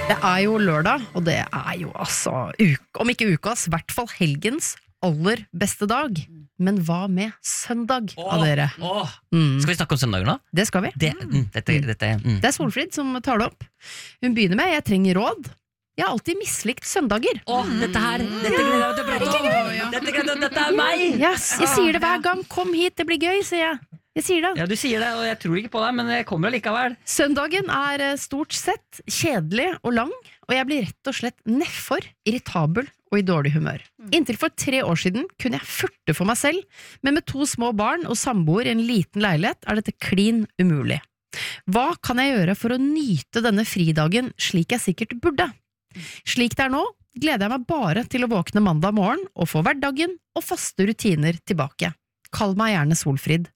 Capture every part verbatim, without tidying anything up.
Det er jo lørdag, og det er jo altså, uke, om ikke ukas, i hvert fall helgens aller beste dag. Men hva med søndag åh, av dere? Åh. Mm. Skal vi snakke om søndager nå? Det skal vi. Det, mm, dette, dette, mm. Det er Solfrid som tar det opp. Hun begynner med, jeg trenger råd. Jeg har alltid mislikt søndager. Åh, dette her, dette gleder jeg meg til å prate om. Dette, gleder, dette er meg. Yes, jeg sier det hver gang. Kom hit, det blir gøy, sier jeg. Jeg sier det. Ja, du sier det, og jeg tror ikke på deg, men jeg kommer allikevel. Søndagen er eh, stort sett kjedelig og lang, og jeg blir rett og slett nedfor, irritabel og i dårlig humør. Inntil for tre år siden kunne jeg furte for meg selv, men med to små barn og samboer i en liten leilighet er dette klin umulig. Hva kan jeg gjøre for å nyte denne fridagen slik jeg sikkert burde? Slik det er nå, gleder jeg meg bare til å våkne mandag morgen og få hverdagen og faste rutiner tilbake. Kall meg gjerne Solfrid.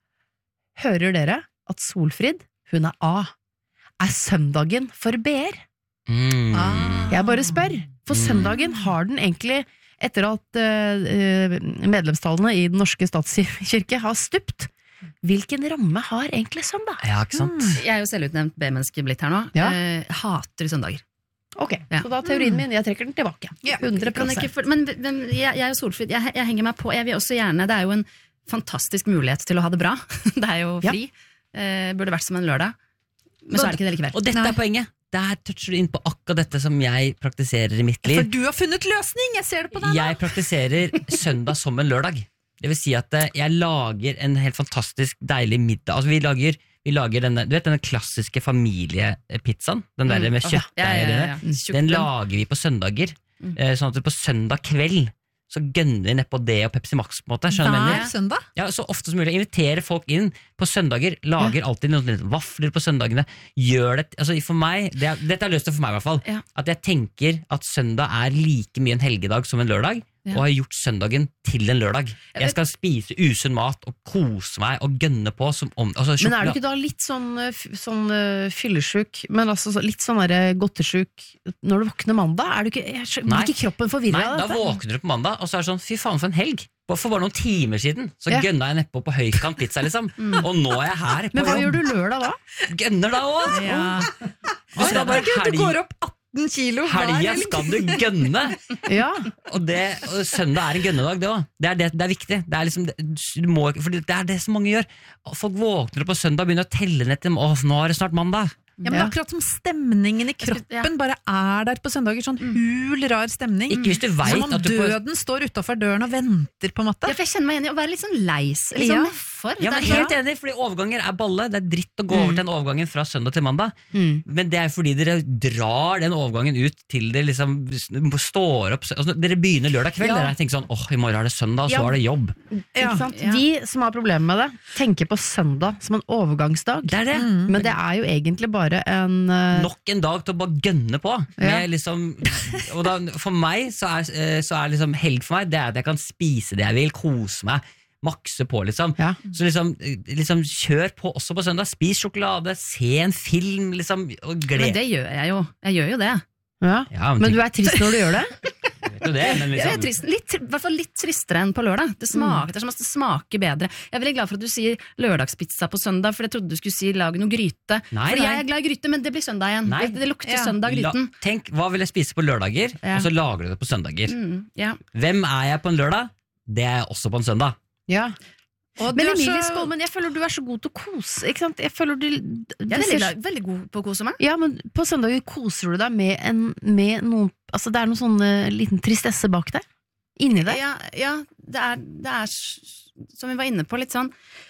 Hører dere at Solfrid, hun er A, er søndagen for B-er? Mm. Jeg bare spør, for søndagen har den egentlig, etter at uh, medlemstallene i den norske statskirke har stupt, hvilken ramme har egentlig søndag? Ja, ikke sant? Mm. Jeg er jo selvutnevnt B-menneske blitt her nå. Ja. Eh, hater søndager. Ok, Ja. så da er teorien min, jeg trekker den tilbake. hundre Kan prosent. ikke for, men men jeg, jeg er jo Solfrid, jeg, jeg henger meg på. Jeg vil også gjerne, det er jo en fantastisk mulighet til å ha det bra. Det er jo fri. Eh, burde vært som en lørdag. Men så er det ikke det likevel. Og dette er poenget. Der toucher du inn på akkurat dette som jeg praktiserer i mitt liv. For du har funnet løsning, jeg ser det på deg. Jeg praktiserer søndag som en lørdag. Det vil si at eh, jeg lager en helt fantastisk deilig middag. Altså vi lager, vi lager denne, du vet denne klassiske familiepizzaen, den der med kjøttdeig. Ja, ja, ja, ja. Den lager vi på søndager, eh, sånn at på søndag kveld så gønner vi ned på det og Pepsi Max på en måte. Skjønner du hva jeg mener? Hver søndag? Ja, så ofte som mulig. Inviterer folk inn på søndager, lager alltid noen vafler på søndagene. Gjør det, altså for meg, det er, dette er løst det for meg i hvert fall, Ja. at jeg tenker at søndag er like mye en helgedag som en lørdag, Ja. og har gjort søndagen til en lørdag. Jeg skal spise usunn mat og kose meg og gønne på som om, altså, Men er du sjokolade- ikke da litt sånn, eh, f- sånn uh, fyllesjuk, men altså så- litt sånn der godtesjuk når du våkner mandag? Er du ikke, jeg skjø- Nei. blir ikke kroppen forvirret Nei, av da dette? våkner du på mandag, og så er det sånn, fy faen for en helg. For bare noen timer siden, så Ja. gønna jeg nedpå på høykant pizza, liksom. Og nå er jeg her på Men hva jobb. gjør du lørdag da? Gønner da også! Ja. Du skal bare Herregud, du helg- går opp atten kilo hver Helga helg. skal du gønne! Ja, Og, det, og søndag er en gønnedag, det også. Det er, det, det er viktig. Det er, liksom, du må, ikke- for det er det som mange gjør. Folk våkner opp på søndag og begynner å telle ned til Åh, nå er det snart mandag. Ja, men Ja. akkurat som stemningen i kroppen Ja. bare er der på søndager, sånn hul, rar stemning. Ikke hvis du vet Som om at du får- døden står utenfor døren og venter, på en måte. Ja, for jeg kjenner meg igjen i å være litt sånn leis. Litt Ja. sånn nedfor. Ja, men Det er- helt enig, fordi overganger er balle. Det er dritt å gå over til den overgangen fra søndag til mandag. Mm. Men det er fordi dere drar den overgangen ut til det liksom står opp altså, dere begynner lørdag kveld. Ja. Dere tenker sånn, åh, i morgen er det søndag, og så Ja. er det jobb. Ja. ikke sant? Ja. De som har problemer med det, tenker på søndag som en overgangsdag. Det er det. Men det er jo egentlig bare en eh, Nok en dag til å bare gønne på. Med liksom, og da, for meg så er, eh, så er liksom helg for meg det er at jeg kan spise det jeg vil, kose meg, makse på liksom. Ja. Så liksom, eh, liksom kjør på også på søndag. Spis sjokolade, se en film liksom, og Men gled. det gjør jeg jo. Jeg gjør jo det. ja. Ja, Men du er trist når du gjør det? vet jo det, men Jeg er liksom, trist, litt, I hvert fall litt tristere enn på lørdag. Det smaker, det er som at det smaker bedre. Jeg er veldig glad for at du sier lørdagspizza på søndag, for jeg trodde du skulle si lage noe gryte. Nei, Fordi nei. jeg er glad i gryte, men det blir søndag igjen. Nei. Det, det lukter Ja. søndag la, gryten. tenk, hva vil jeg spise på lørdager, Ja. og så lager du det på søndager. Mm, ja. Hvem er jeg på en lørdag? Det er jeg også på en søndag. Ja. Og Men du er Emilie så- Skålmen, jeg føler du er så god til å kose. Ikke sant? Jeg føler du, Jeg det er veldig, ser- glad- veldig god på å kose meg. Ja, men på søndager koser du deg med, en, med noen Altså det er noen sånn eh, liten tristesse bak der. Inni deg. Ja, ja det, er, det er, s- som vi var inne på, litt sånn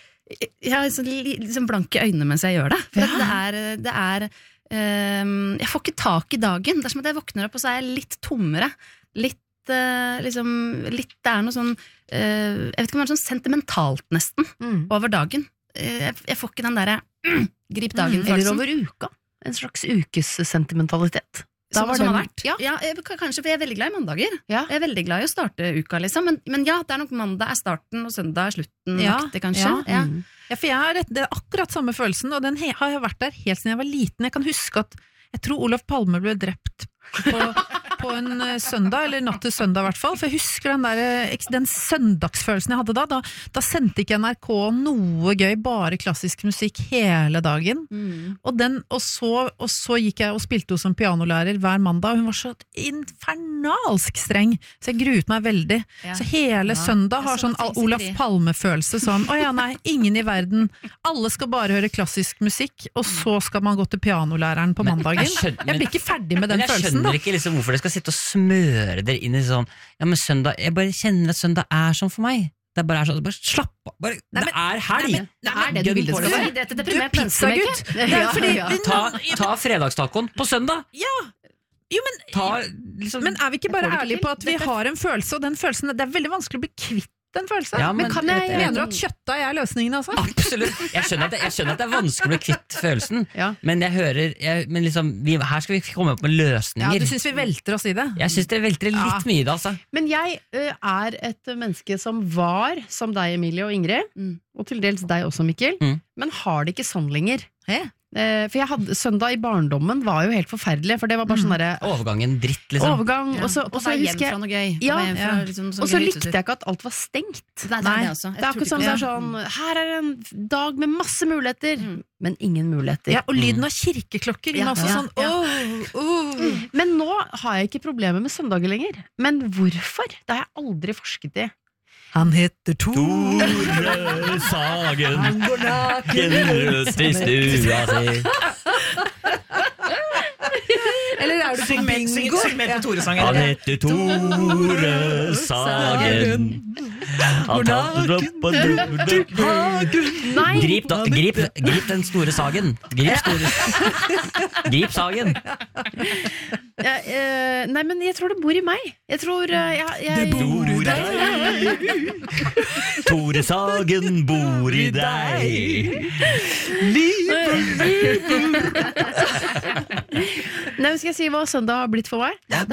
Jeg har liksom, li- liksom blanke øyne mens jeg gjør det. For Ja. at det er, det er ehm, Jeg får ikke tak i dagen. Det er som at jeg våkner opp og så er jeg litt tommere. Litt eh, liksom litt, Det er noe sånn eh, Jeg vet ikke om det er sånn sentimentalt nesten Mm. over dagen. Eh, jeg, jeg får ikke den derre mm, grip Eller dagen-følelsen. over uka. En slags ukessentimentalitet. Da Som, var som den- har vært. Ja. Ja, jeg, k- kanskje, for jeg er veldig glad i mandager. Ja. Jeg er veldig glad i å starte uka, liksom. Men, men ja, det er nok mandag er starten, og søndag er slutten. Ja, aktig, kanskje. ja. Ja. Mm. Ja, for jeg har et- det er akkurat samme følelsen, og den he, har jeg vært der helt siden jeg var liten. Jeg kan huske at jeg tror Olof Palme ble drept på, på en eh, søndag, eller natt til søndag i hvert fall, for jeg husker den, der, eh, den søndagsfølelsen jeg hadde da, da, da sendte ikke N R K noe gøy, bare klassisk musikk hele dagen, Mm. og, den, og, så, og så gikk jeg og spilte hos en pianolærer hver mandag, og hun var så infernalsk streng, så jeg gruet meg veldig, Ja. så hele Ja. søndag har Jeg så sånn det Al- trengs Olaf ikke de. Palme-følelse, sånn, å ja nei, ingen i verden, alle skal bare høre klassisk musikk, og så skal man gå til pianolæreren på Men mandagen. jeg skjønner- Jeg blir ikke ferdig med Men den jeg følelsen, skjønner da. ikke liksom hvorfor dere skal sitte og smøre dere inn i sånn Ja, men søndag Jeg bare kjenner at søndag er sånn for meg. Det bare er sånn Bare slapp av. Bare, Nei, det men- er helg! nei, men- Det er det du gønn vil det på skal det. være. Dette Du, deprimerer pizzagutt! mennesker, Det er ikke? fordi Ja, ja. Ta, ta fredagstacoen på søndag! Jo, men, Ta, liksom, men er vi ikke bare får det ikke ærlige til. på at vi har en følelse, og den følelsen, det er veldig vanskelig å bli kvitt den følelsen. Ja, men- men kan jeg, mener du at kjøttdeig er løsningen, altså? Absolutt. Jeg skjønner, at det, jeg skjønner at det er vanskelig å bli kvitt følelsen, Ja. men jeg hører jeg, men liksom, vi, her skal vi komme opp med Ja, løsninger. du syns vi velter oss i det? Jeg syns dere velter Ja. litt mye i det, altså. Men jeg ø, er et menneske som var som deg, Emilie og Ingrid, Mm. og til dels deg også, Mikkel, Mm. men har det ikke sånn lenger. Hæ? Eh, for jeg hadde, søndag i barndommen var jo helt forferdelig, for det var bare sånn derre Overgangen dritt, liksom. overgang, Ja, og så, på og så vei hjem husker jeg fra noe gøy. På Ja, vei hjem fra ja. liksom sånne Og så gøye likte hyttetur. jeg ikke at alt var stengt. Nei, det Nei, er det også. Det er akkurat som det er sånn Her er en dag med masse muligheter, Mm. men ingen muligheter. Ja, og lyden av kirkeklokker. Ja, men også ja, sånn, ja. åh, åh. Men nå har jeg ikke problemer med søndager lenger. Men hvorfor? Det har jeg aldri forsket i. Han heter Tor. Tore Sagen, Han går naken genrødt i stua si. Eller er du på bingo? med på Tore-sangen. Han heter Tore Sagen. Han tar opp og Nei! Grip, da, grip, grip den store sagen. Grip, store. Grip sagen. Jeg, eh, nei, men jeg tror det bor i meg. Jeg tror eh, jeg, jeg, bor i deg. Tore Sagen bor i deg. Nei, men Skal jeg si hva søndag har blitt for meg? Ja,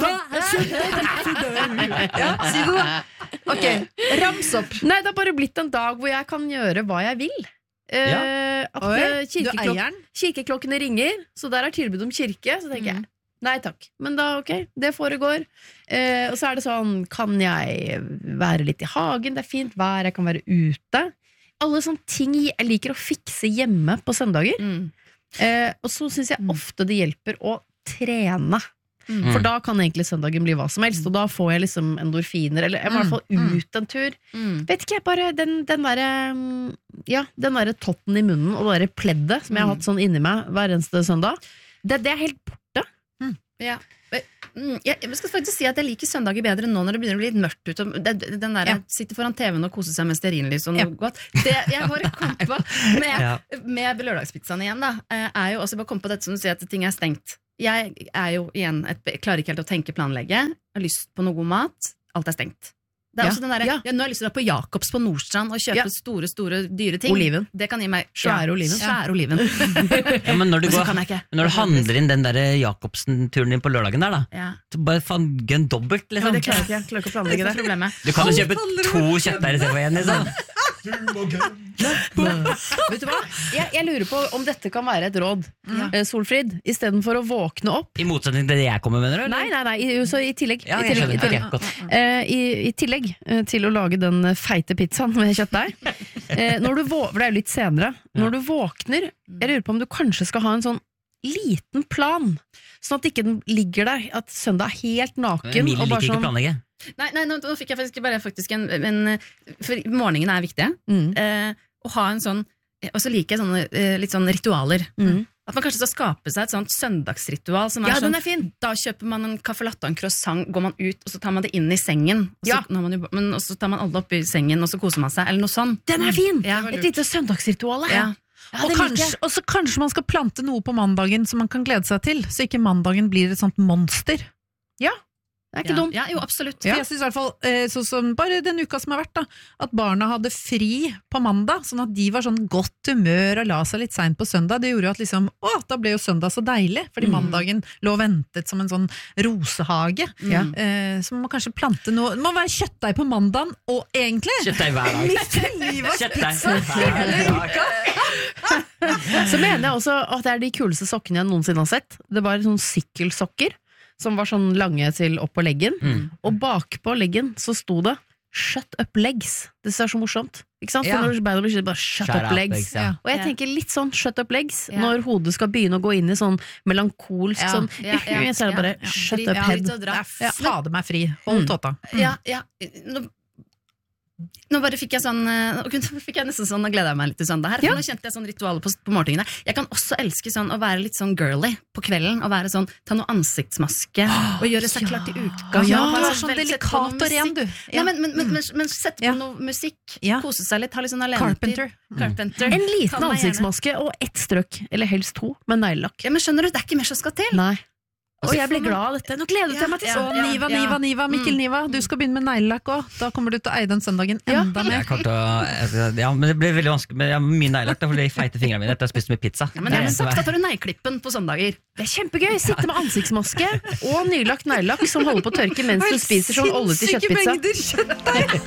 si det da. Ok, rams opp. Nei, det har bare blitt en dag hvor jeg kan gjøre hva jeg vil. Eh, at Oi, eh, du kirkeklok eier den. kirkeklokkene ringer, så der er tilbud om kirke. Så tenker jeg nei takk, men da ok, det foregår. Eh, og så er det sånn, kan jeg være litt i hagen, det er fint vær, jeg kan være ute. Alle sånne ting jeg liker å fikse hjemme på søndager. Mm. Eh, og så syns jeg Mm. ofte det hjelper å trene. Mm. For da kan egentlig søndagen bli hva som helst, og da får jeg liksom endorfiner, eller jeg må i hvert fall Mm. ut en tur. Mm. Vet ikke, jeg bare den, den derre mm, Ja, den derre totten i munnen og det derre pleddet som jeg har Mm. hatt sånn inni meg hver eneste søndag, det, det er helt borte. Ja. Mm, jeg, jeg skal faktisk si at jeg liker søndager bedre nå når det begynner å bli litt mørkt ut. Og det, den der, Ja. Sitte foran T V-en og kose seg med stearinlys og noe Ja. godt. Det jeg bare kom på med, Ja. med lørdagspizzaen igjen, da, eh, er jo også bare kom på dette som du sier at ting er stengt. Jeg er jo igjen et, jeg klarer ikke helt å tenke planlegge. Har lyst på noe god mat. Alt er stengt. Det er Ja. også den der, Ja. ja, nå har jeg lyst til å dra på Jacobs på Nordstrand og kjøpe Ja. store, store, dyre ting. Oliven. Det kan gi meg Svære oliven. Svære oliven. Ja, men når du, Men så går, kan jeg ikke. når du handler inn den der Jacobsen-turen din på lørdagen der, da, Ja. så bare faen gønn dobbelt, Ja, liksom. det klarer jeg ikke. Jeg klarer ikke å Det er planlegge ikke det. problemet. Du kan jo kjøpe to kjøttdeig istedenfor én, liksom. Vet du hva? Jeg, jeg lurer på om dette kan være et råd, Ja. eh, Solfrid. Istedenfor å våkne opp. I motsetning til det jeg kommer med, mener du? eller? Nei, nei, nei, i, så i tillegg. Ja, I jeg tillegg, i skjønner. tillegg. Ok, godt. Eh, i, I tillegg eh, til å lage den feite pizzaen med kjøttdeig. Eh, når du vå- for det er jo litt senere. Når du våkner, jeg lurer på om du kanskje skal ha en sånn liten plan. Sånn at ikke den ligger der, at søndag er helt naken. Emilie og liker bare ikke å sånn, planlegge. Nei, nei nå, nå fikk jeg faktisk bare faktisk en, en For morgenene er viktige. mm, Eh, å ha en sånn Og så liker jeg sånne eh, litt sånn ritualer. mm. At man kanskje skal skape seg et sånt søndagsritual. Som er Ja, sånn, den er fin! Da kjøper man en caffè latte og en croissant, går man ut, og så tar man det inn i sengen. Og så, Ja. nå har man jo, men, og så tar man alle opp i sengen, og så koser man seg. Eller noe sånt. Den er fin! Ja. Et lite søndagsritual. Ja. Ja, Og det liker kanskje, jeg. og så kanskje man skal plante noe på mandagen som man kan glede seg til, så ikke mandagen blir et sånt monster. Det er ikke Ja. dumt. Ja, jo, absolutt. For jeg synes i hvert fall, eh, sånn som bare den uka som har vært da, at barna hadde fri på mandag, sånn at de var sånn godt humør og la seg litt sent på søndag. Det gjorde jo at liksom, å, da ble jo søndag så deilig, fordi Mm. mandagen lå ventet som en sånn rosehage. Ja. Eh, så man må kanskje plante noe, det må være kjøttdeig på mandagen, og egentlig, Kjøttdeig hver dag. Kjøttdeig hver dag. Så mener jeg også at det er de kuleste sokkene jeg noensinne har sett. Det var sånne sykkelsokker. som var sånn lange til opp på leggen, Mm. og bakpå leggen så sto det shut up legs. Det er så morsomt. Ikke sant? For Ja. når beina blir skjøtt, bare shut, Shut up up legs. legs, ja. Ja. Og jeg Ja. tenker litt sånn shut up legs, Ja. når hodet skal begynne å gå inn i sånn melankolsk Ja. sånn, Ja, ja, så er det bare ja, ja. shut Drit- up ja, head. drit og dra. Det er fader meg fri. Hold Mm. tåta. Ja, ja. Nå, nå bare fikk jeg sånn Nå fikk jeg nesten sånn, nå gleder jeg meg litt til søndag her. For Ja. nå kjente jeg sånn ritualer på, på morgentingene. Jeg kan også elske sånn å være litt sånn girly på kvelden. Og være sånn, ta noe ansiktsmaske og gjøre seg ja. klar til uka. Ja, du bare er sånn vel- sette på noe delikat og ren, musikk. du. Ja, men, men, men, men, men sett på Ja. noe musikk, Ja. kose seg litt, ha litt sånn alenetid. Carpenter. Carpenter. En liten Kall meg gjerne. ansiktsmaske og ett strøk, eller helst to, med neglelakk. Ja, men skjønner du, det er ikke mer som skal til. Nei. Og Altså, jeg blir for meg- glad av dette. Nå gleder jeg meg til Ja, sånn. ja. Så Niva, Niva, Niva, Mikkel Niva, du skal begynne med neglelakk òg. Da kommer du til å eie den søndagen Ja. enda mer. Jeg kommer til å, ja, men det blir veldig vanskelig. Men jeg har mye neglelagt, for de feite fingrene mine etter å ha spist mye pizza. Ja, men det er Det sagt, er- da tar du negleklippen på søndager. Det er kjempegøy. Sitte med ansiktsmaske og nylagt neglelakk som holder på å tørke mens du spiser sånn olje til kjøttpizza. Sinnssyke mengder kjøttdeig!